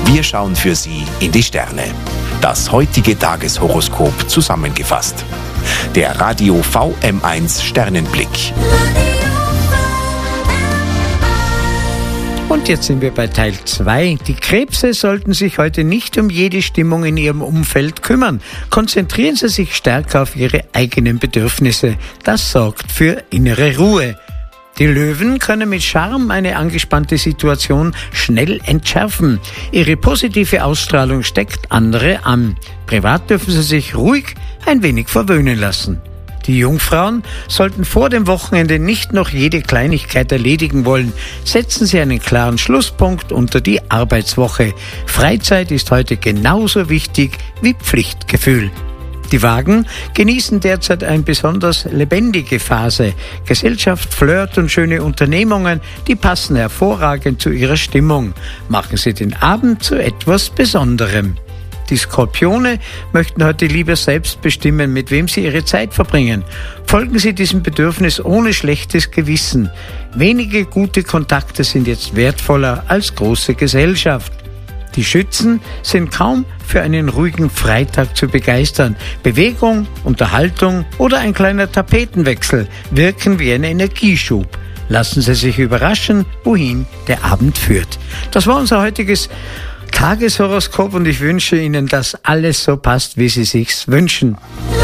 Wir schauen für Sie in die Sterne. Das heutige Tageshoroskop zusammengefasst. Der Radio VM1 Sternenblick. Und jetzt sind wir bei Teil 2. Die Krebse sollten sich heute nicht um jede Stimmung in ihrem Umfeld kümmern. Konzentrieren Sie sich stärker auf Ihre eigenen Bedürfnisse. Das sorgt für innere Ruhe. Die Löwen können mit Charme eine angespannte Situation schnell entschärfen. Ihre positive Ausstrahlung steckt andere an. Privat dürfen Sie sich ruhig ein wenig verwöhnen lassen. Die Jungfrauen sollten vor dem Wochenende nicht noch jede Kleinigkeit erledigen wollen. Setzen Sie einen klaren Schlusspunkt unter die Arbeitswoche. Freizeit ist heute genauso wichtig wie Pflichtgefühl. Die Wagen genießen derzeit eine besonders lebendige Phase. Gesellschaft, Flirt und schöne Unternehmungen, die passen hervorragend zu ihrer Stimmung. Machen Sie den Abend zu etwas Besonderem. Die Skorpione möchten heute lieber selbst bestimmen, mit wem sie ihre Zeit verbringen. Folgen Sie diesem Bedürfnis ohne schlechtes Gewissen. Wenige gute Kontakte sind jetzt wertvoller als große Gesellschaft. Die Schützen sind kaum für einen ruhigen Freitag zu begeistern. Bewegung, Unterhaltung oder ein kleiner Tapetenwechsel wirken wie ein Energieschub. Lassen Sie sich überraschen, wohin der Abend führt. Das war unser heutiges Tageshoroskop und ich wünsche Ihnen, dass alles so passt, wie Sie sich's wünschen.